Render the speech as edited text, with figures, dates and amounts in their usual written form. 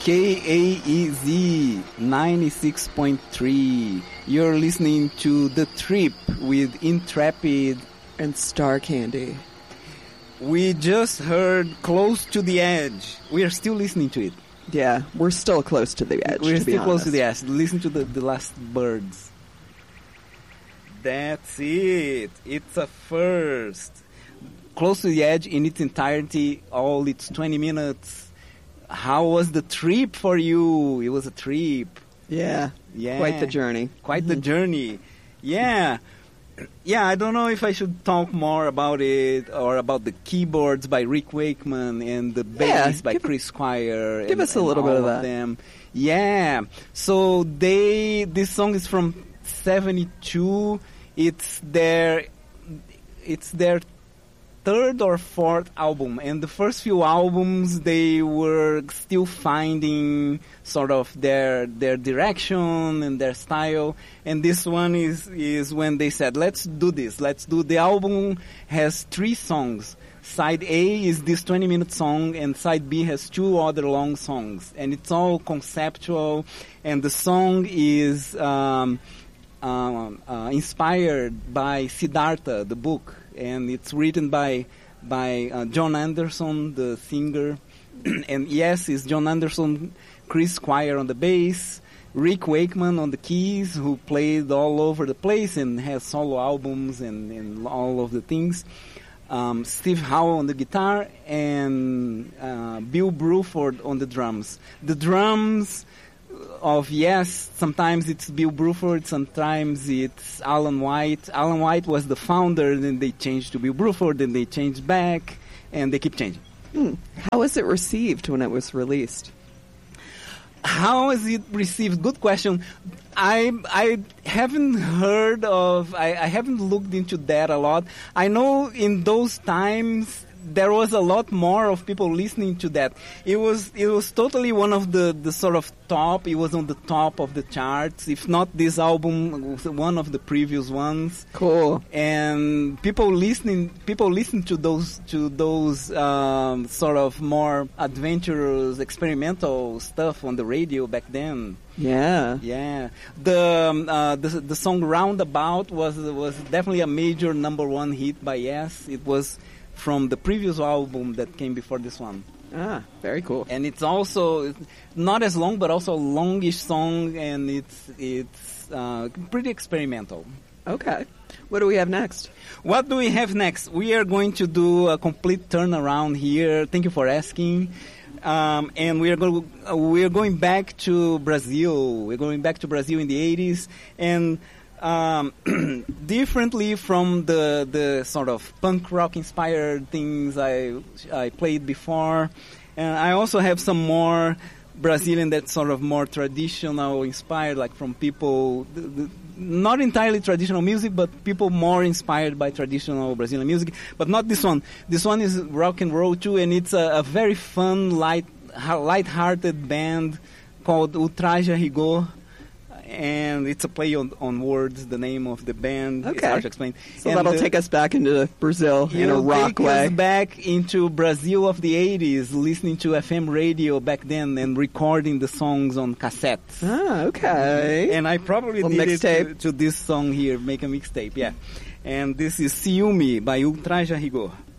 KAEZ 96.3. You're listening to The Trip with Intrepid and Star Candy. We just heard Close to the Edge. We are still listening to it. Yeah, we're still close to the edge. We're to be still close honest. to the edge. Listen to the last birds. That's it. It's a first. Close to the Edge in its entirety, all its 20 minutes. How was the trip for you? It was a trip. Yeah. Yeah. Quite the journey. Quite the journey. Yeah. Yeah, I don't know if I should talk more about it or about the keyboards by Rick Wakeman and the bass by Chris Squire. Give us a little bit of that. Them. Yeah. So this song is from 72. It's their third or fourth album, and the first few albums they were still finding sort of their direction and their style, and this one is when they said, let's do this. The album has 3 songs. Side A is this 20-minute song, and side B has 2 other long songs, and it's all conceptual, and the song is inspired by Siddhartha, the book, and it's written by John Anderson, the singer, and yes, it's John Anderson, Chris Squire on the bass, Rick Wakeman on the keys, who played all over the place and has solo albums and all of the things, Steve Howe on the guitar, and Bill Bruford on the drums. The drums of Yes, sometimes it's Bill Bruford, sometimes it's Alan White. Alan White was the founder, then they changed to Bill Bruford, then they changed back, and they keep changing. How was it received when it was released? How is it received? Good question. I haven't heard of, I haven't looked into that a lot. I know in those times there was a lot more of people listening to that. It was totally one of the sort of top. It was on the top of the charts. If not this album, one of the previous ones. Cool. And people listen to those sort of more adventurous, experimental stuff on the radio back then. Yeah. Yeah. The song Roundabout was definitely a major #1 hit by Yes. It was from the previous album that came before this one. Ah, very cool. And it's also not as long, but also a longish song, and it's pretty experimental. Okay. What do we have next? What do we have next? We are going to do a complete turnaround here. Thank you for asking. And we are going back to Brazil. We're going back to Brazil in the 80s, and differently from the sort of punk rock inspired things I played before, and I also have some more Brazilian, that sort of more traditional inspired, like from people not entirely traditional music, but people more inspired by traditional Brazilian music, but not this one. This one is rock and roll too, and it's a very fun, light-hearted band called Ultraja Rigor. And it's a play on words, the name of the band. Okay. It's hard to explain. So that'll take us back into Brazil in a rock way. Take us back into Brazil of the 80s, listening to FM radio back then and recording the songs on cassettes. Ah, okay. And I probably did it to this song here, make a mixtape, yeah. And this is Ciúme by Ultraja Rigor.